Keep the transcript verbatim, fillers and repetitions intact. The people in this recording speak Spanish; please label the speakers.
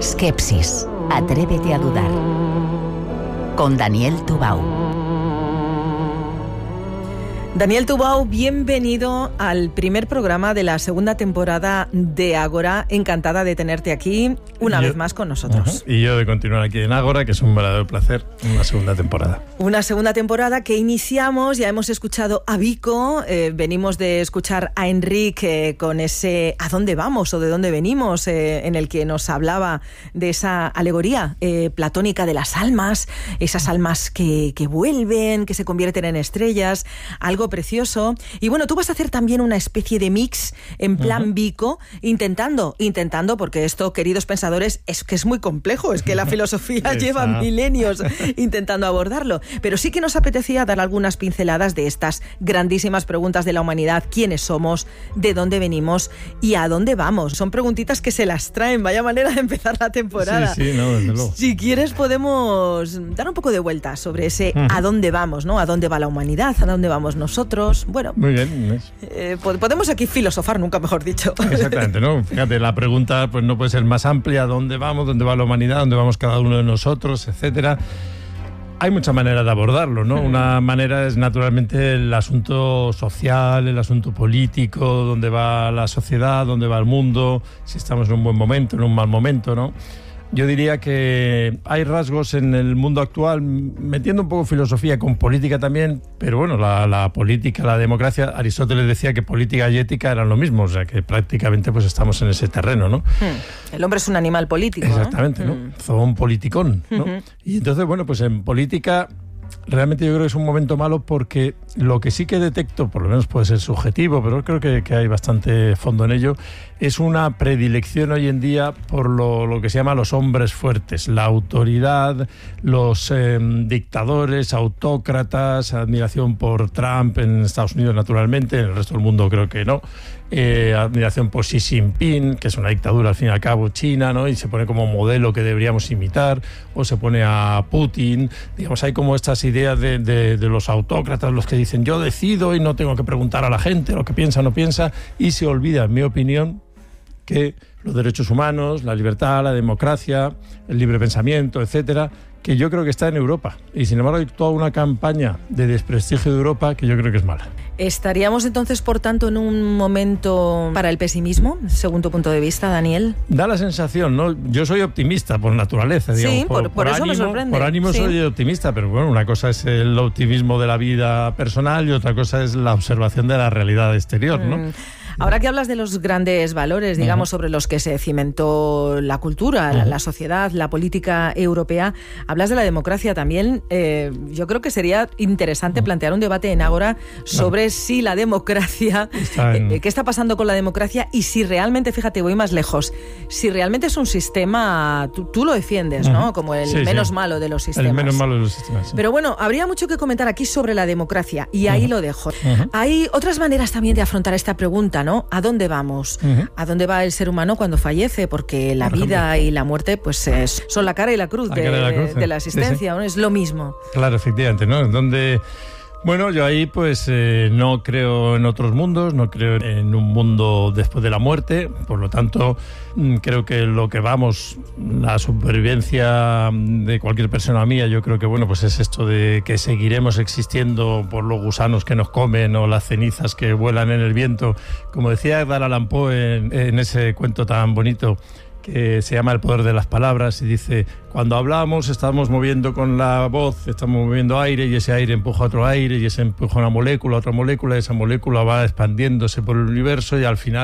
Speaker 1: Skepsis. Atrévete a dudar. Con Daniel Tubau.
Speaker 2: Daniel Tubau, bienvenido al primer programa de la segunda temporada de Ágora. Encantada de tenerte aquí una yo, vez más con nosotros.
Speaker 3: Uh-huh. Y yo de continuar aquí en Ágora, que es un verdadero placer, una segunda temporada.
Speaker 2: Una segunda temporada que iniciamos, ya hemos escuchado a Vico, eh, venimos de escuchar a Enrique eh, con ese ¿a dónde vamos o de dónde venimos? Eh, en el que nos hablaba de esa alegoría eh, platónica de las almas, esas almas que, que vuelven, que se convierten en estrellas, algo precioso. Y bueno, tú vas a hacer también una especie de mix en plan uh-huh. Vico, intentando, intentando, porque esto, queridos pensadores, es que es muy complejo, es que la filosofía lleva milenios intentando abordarlo, pero sí que nos apetecía dar algunas pinceladas de estas grandísimas preguntas de la humanidad: quiénes somos, de dónde venimos y a dónde vamos. Son preguntitas que se las traen, vaya manera de empezar la temporada.
Speaker 3: Sí, sí, no, desde luego.
Speaker 2: Si quieres podemos dar un poco de vuelta sobre ese uh-huh. a dónde vamos, ¿no? A dónde va la humanidad, a dónde vamos nosotros. Nosotros, bueno,
Speaker 3: muy bien.
Speaker 2: Eh, podemos aquí filosofar, nunca mejor dicho.
Speaker 3: Exactamente, ¿no? Fíjate, la pregunta pues no puede ser más amplia: ¿dónde vamos? ¿Dónde va la humanidad? ¿Dónde vamos cada uno de nosotros? Etcétera. Hay muchas maneras de abordarlo, ¿no? Una manera es naturalmente el asunto social, el asunto político, dónde va la sociedad, dónde va el mundo, si estamos en un buen momento, en un mal momento, ¿no? Yo diría que hay rasgos en el mundo actual, metiendo un poco filosofía con política también, pero bueno, la, la política, la democracia, Aristóteles decía que política y ética eran lo mismo, o sea que prácticamente pues estamos en ese terreno, ¿no?
Speaker 2: El hombre es un animal político,
Speaker 3: exactamente, ¿no?
Speaker 2: ¿no?
Speaker 3: Zoon politicón, ¿no? Uh-huh. Y entonces, bueno, pues en política realmente yo creo que es un momento malo, porque lo que sí que detecto, por lo menos puede ser subjetivo, pero creo que, que hay bastante fondo en ello, es una predilección hoy en día por lo, lo que se llama los hombres fuertes, la autoridad, los eh, dictadores, autócratas, admiración por Trump en Estados Unidos naturalmente, en el resto del mundo creo que no, eh, admiración por Xi Jinping, que es una dictadura al fin y al cabo china, ¿no? Y se pone como modelo que deberíamos imitar, o se pone a Putin, digamos, hay como estas ideas de, de, de los autócratas, los que dicen yo decido y no tengo que preguntar a la gente lo que piensa o no piensa, y se olvida, en mi opinión, que los derechos humanos, la libertad, la democracia, el libre pensamiento, etcétera, que yo creo que está en Europa. Y sin embargo hay toda una campaña de desprestigio de Europa que yo creo que es mala.
Speaker 2: ¿Estaríamos entonces, por tanto, en un momento para el pesimismo, según tu punto de vista, Daniel?
Speaker 3: Da la sensación, ¿no? Yo soy optimista por naturaleza, digamos.
Speaker 2: Sí, por, por, por eso
Speaker 3: ánimo,
Speaker 2: me sorprende.
Speaker 3: Por ánimo sí. Soy optimista, pero bueno, una cosa es el optimismo de la vida personal y otra cosa es la observación de la realidad exterior, ¿no? Mm.
Speaker 2: Ahora que hablas de los grandes valores, digamos, uh-huh. sobre los que se cimentó la cultura, uh-huh. la, la sociedad, la política europea, hablas de la democracia también. Eh, yo creo que sería interesante uh-huh. plantear un debate en Ágora sobre uh-huh. si la democracia, está en... eh, qué está pasando con la democracia y si realmente, fíjate, voy más lejos, si realmente es un sistema, tú, tú lo defiendes, uh-huh. ¿no? Como el sí, menos sí. malo de los sistemas.
Speaker 3: El menos malo de los sistemas, sí.
Speaker 2: Pero bueno, habría mucho que comentar aquí sobre la democracia y ahí uh-huh. lo dejo. Uh-huh. Hay otras maneras también de afrontar esta pregunta, ¿no? ¿A dónde vamos? Uh-huh. ¿A dónde va el ser humano cuando fallece? Porque la Por vida ejemplo. y la muerte pues es, son la cara y la cruz, la de, la, cruz ¿eh? de la existencia, sí, sí. ¿no? Es lo mismo.
Speaker 3: Claro, efectivamente, ¿no? Donde... Bueno, yo ahí pues eh, no creo en otros mundos, no creo en un mundo después de la muerte, por lo tanto creo que lo que vamos, la supervivencia de cualquier persona mía, yo creo que bueno, pues es esto de que seguiremos existiendo por los gusanos que nos comen o las cenizas que vuelan en el viento, como decía Edgar Allan Poe en, en ese cuento tan bonito que se llama El poder de las palabras, y dice, cuando hablamos estamos moviendo con la voz, estamos moviendo aire, y ese aire empuja a otro aire, y ese empuja una molécula, otra molécula, y esa molécula va expandiéndose por el universo, y al final